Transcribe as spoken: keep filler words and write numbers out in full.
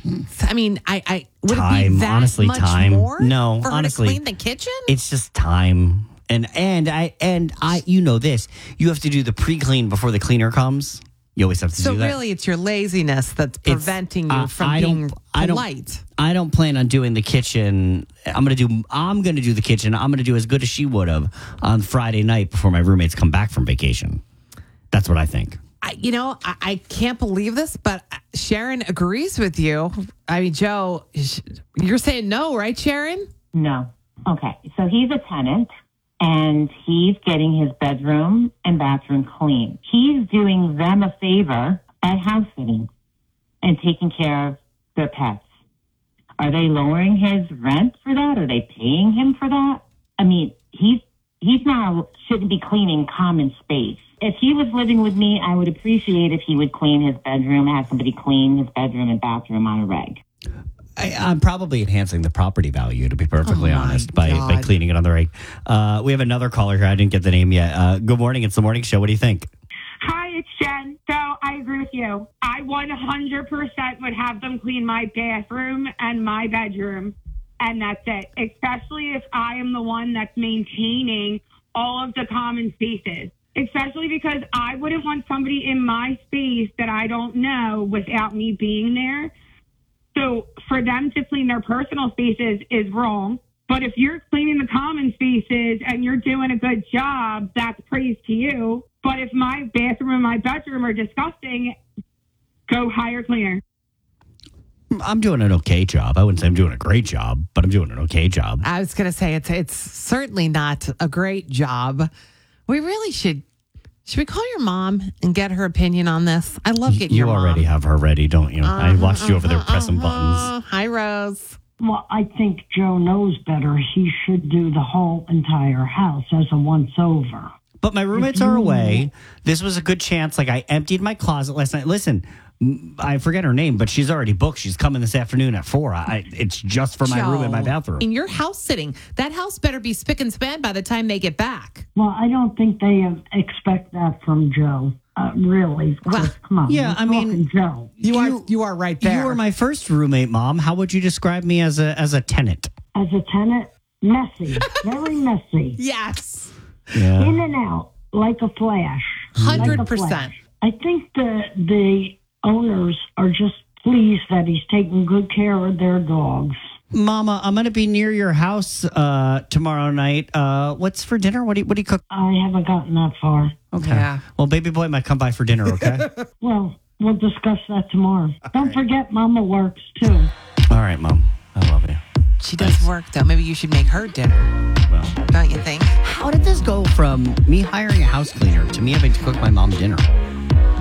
I mean, I, I would time, it be that honestly, much time. more No, for honestly, her to clean the kitchen? It's just time. And and I and I you know this. You have to do the pre-clean before the cleaner comes. You always have to so do that. really, it's your laziness that's preventing uh, you from I being don't, I don't, polite. I don't plan on doing the kitchen. I'm gonna do. I'm gonna do the kitchen. I'm gonna do as good as she would have on Friday night before my roommates come back from vacation. That's what I think. I, you know, I, I can't believe this, but Sharon agrees with you. I mean, Joe, you're saying no, right, Sharon? No. Okay. So he's a tenant and he's getting his bedroom and bathroom clean. He's doing them a favor by house sitting and taking care of their pets. Are they lowering his rent for that? Are they paying him for that? I mean, he's he's not shouldn't be cleaning common space. If he was living with me, I would appreciate if he would clean his bedroom, have somebody clean his bedroom and bathroom on a reg. I, I'm probably enhancing the property value, to be perfectly Oh, honest, by, God. by cleaning it on the reg. Uh, we have another caller here. I didn't get the name yet. Uh, good morning. It's the morning show. What do you think? Hi, it's Jen. So I agree with you. I one hundred percent would have them clean my bathroom and my bedroom, and that's it. Especially if I am the one that's maintaining all of the common spaces. Especially because I wouldn't want somebody in my space that I don't know without me being there. So for them to clean their personal spaces is wrong. But if you're cleaning the common spaces and you're doing a good job, that's praise to you. But if my bathroom and my bedroom are disgusting, go hire cleaner. I'm doing an okay job. I wouldn't say I'm doing a great job, but I'm doing an okay job. I was going to say it's it's certainly not a great job. We really should. Should we call your mom and get her opinion on this? I love getting You your mom. already have her ready, don't you? I Uh-huh, watched you over there uh-huh, pressing uh-huh. buttons. Hi, Rose. Well, I think Joe knows better. He should do the whole entire house as a once-over. But my roommates are away. This was a good chance. Like, I emptied my closet last night. Listen, m- I forget her name, but she's already booked. She's coming this afternoon at four. I, it's just for my Joe, room and my bathroom. In your house sitting, that house better be spick and span by the time they get back. Well, I don't think they uh, expect that from Joe. Uh, really, Well, Chris, come on. yeah, we're I mean, talking Joe. You, are you are right there. You were my first roommate, Mom. How would you describe me as a as a tenant? As a tenant, messy, very messy, yes, Yeah. in and out like a flash. hundred Like a percent. flash. I think the the owners are just pleased that he's taking good care of their dogs. Mama, I'm going to be near your house uh, tomorrow night. Uh, what's for dinner? What do you, what do you cook? I haven't gotten that far. Okay. Yeah. Well, baby boy might come by for dinner, okay? Well, we'll discuss that tomorrow. Don't forget, Mama works too. All right, Mom. I love you. She does work though. Maybe you should make her dinner. Well, Don't you think? how did this go from me hiring a house cleaner to me having to cook my mom dinner?